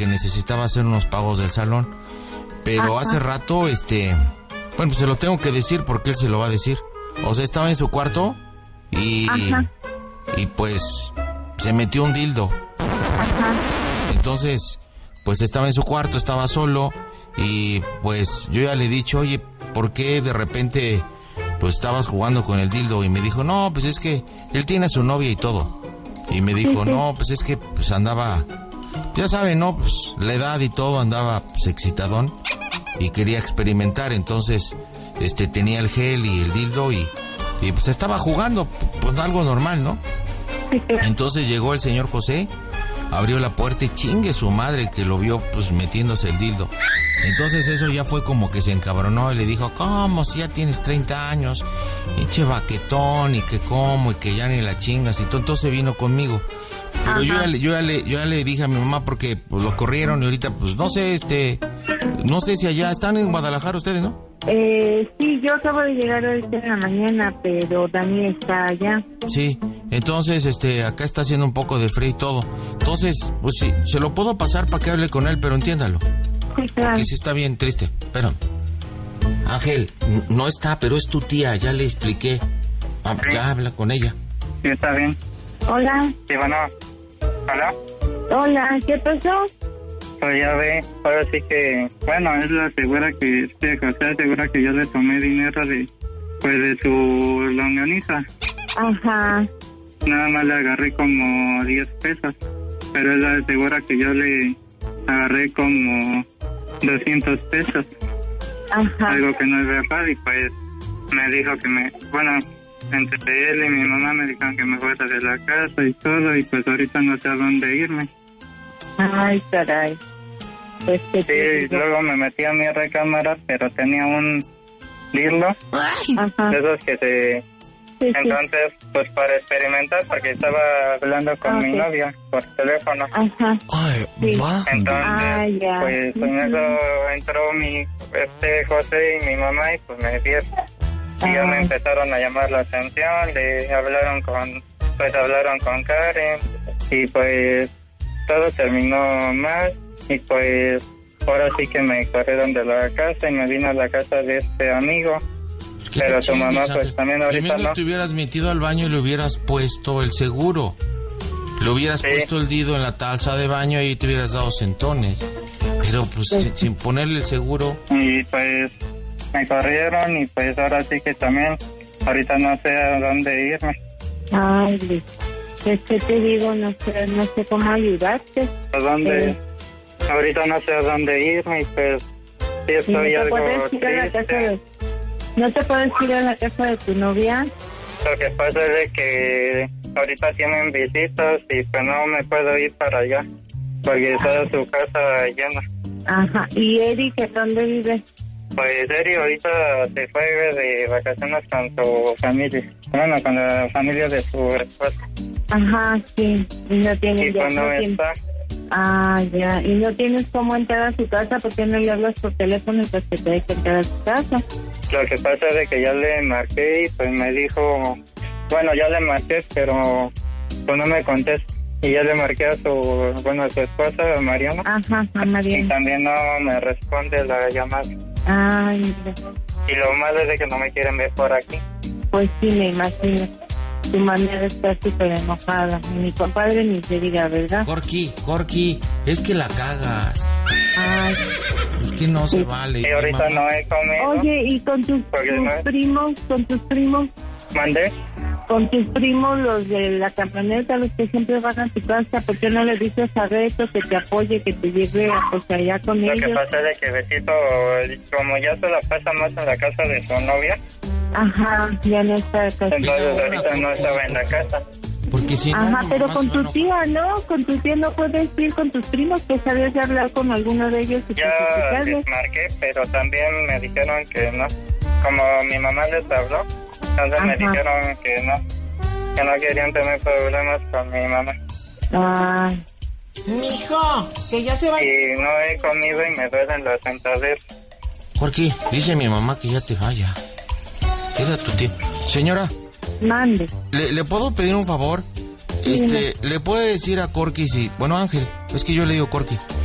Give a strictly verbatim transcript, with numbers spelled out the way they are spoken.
que necesitaba hacer unos pagos del salón. Pero Ajá. hace rato, este... Bueno, pues se lo tengo que decir porque él se lo va a decir. O sea, estaba en su cuarto y... Ajá. Y pues se metió un dildo. Ajá. Entonces, pues estaba en su cuarto, estaba solo. Y pues yo ya le he dicho, oye, ¿por qué de repente pues estabas jugando con el dildo? Y me dijo, no, pues es que él tiene a su novia y todo. Y me dijo, sí, sí. no, pues es que pues andaba... Ya saben, ¿no? Pues la edad y todo, andaba pues excitadón. Y quería experimentar, entonces este tenía el gel y el dildo y, y pues estaba jugando, pues algo normal, ¿no? Entonces llegó el señor José, abrió la puerta y chingue su madre que lo vio pues metiéndose el dildo. Entonces eso ya fue como que se encabronó y le dijo, ¿cómo si ya tienes treinta años? Pinche baquetón y que cómo y que ya ni la chingas y todo. Entonces vino conmigo. Pero yo ya, le, yo, ya le, yo ya le dije a mi mamá porque pues, lo corrieron y ahorita pues no sé, este, no sé si allá están en Guadalajara ustedes, ¿no? Eh, sí, yo acabo de llegar ahorita en la mañana, pero Dani está allá. Sí, entonces este, acá está haciendo un poco de frío y todo. Entonces, pues sí, se lo puedo pasar para que hable con él, pero entiéndalo. Sí, claro. Que sí está bien triste, pero... Ángel, no está, pero es tu tía, ya le expliqué. Ah, sí. Ya habla con ella. Sí, está bien. Hola. Sí, bueno. ¿Hola? Hola, ¿qué pasó? Pues ya ve, ahora sí que... Bueno, es la segura que... Este, José asegura que yo le tomé dinero de... Pues de su longaniza. Ajá. Nada más le agarré como diez pesos. Pero es la segura que yo le agarré como doscientos pesos. Ajá. Algo que no es verdad y pues me dijo que me... Bueno... Entre él y mi mamá me dijeron que me fuera de la casa y todo, y pues ahorita no sé a dónde irme. Ay, caray. Pues que sí, te... luego me metí a mi recámara, pero tenía un dildo, Ajá. de esos que se... Sí, entonces, sí. pues para experimentar, porque estaba hablando con okay. mi novia por teléfono. Ajá. Ay, sí. Entonces, Ay, ya. pues en eso entró mi este José y mi mamá y pues me dieron. Y ya me empezaron a llamar la atención, le hablaron con, pues hablaron con Karen y pues todo terminó mal y pues ahora sí que me corrieron de la casa y me vino a la casa de este amigo. Pero tu mamá pues también ahorita Primero no. te hubieras metido al baño y le hubieras puesto el seguro. Le hubieras sí. puesto el dildo en la taza de baño y te hubieras dado sentones. Pero pues sí. sin, sin ponerle el seguro. Y pues... me corrieron y pues ahora sí que también ahorita no sé a dónde irme. Ay, es que te digo, no sé, no sé cómo ayudarte. ¿A dónde? Eh. Ahorita no sé a dónde irme y pues sí estoy no algo triste. De, ¿No te puedes ir a la casa de tu novia? Lo que pasa es de que ahorita tienen visitas y pues no me puedo ir para allá porque está su casa llena. Ajá, ¿y Eric dónde vive? Pues Eri ahorita se fue de vacaciones con su familia. Bueno, con la familia de su esposa. Ajá, sí. Y no tiene y ya. Pues no no está. Tiene... Ah, ya. ¿Y no tienes cómo entrar a su casa? ¿Por qué no le hablas por teléfono y pues que te deje entrar a su casa? Lo que pasa es de que ya le marqué y pues me dijo... Bueno, ya le marqué, pero pues no me contesta. Y ya le marqué a su... Bueno, a su esposa, a Mariana. Ajá, a Mariana. Y también no me responde la llamada. Ay, y lo malo es de que no me quieren ver por aquí. Pues sí, me imagino. Tu manera está súper enojada. Mi compadre ni se diga, ¿verdad? Corky, Corky, es que la cagas. Ay. Es que no sí. se vale. Y ahorita mamá. no he comido. Oye, ¿y con tus, tus no primos, con tus primos? ¿Mandé? Con tus primos, los de la camioneta, los que siempre van a tu casa, ¿por qué no le dices a Beto que te apoye, que te lleve pues allá con Lo ellos? Lo que pasa es que Betito, como ya se la pasa más en la casa de su novia. Ajá, ya no está acá. Entonces ahorita no estaba en la casa. Porque si Ajá, no, pero con tu no... tía, ¿no? Con tu tía no puedes ir con tus primos, que sabías de hablar con alguno de ellos. Y ya les marqué, pero también me dijeron que no. Como mi mamá les habló, entonces Ajá. me dijeron que no, que no querían tener problemas con mi mamá. Ay. Mijo, que ya se va. Y no he comido y me duelen las sentaderas. Jorge, dice mi mamá que ya te vaya. Queda tu tía. Señora. Mande. ¿Le, ¿Le puedo pedir un favor? Sí, este, ¿le puede decir a Corky si... Bueno, Ángel, es que yo le digo Corky.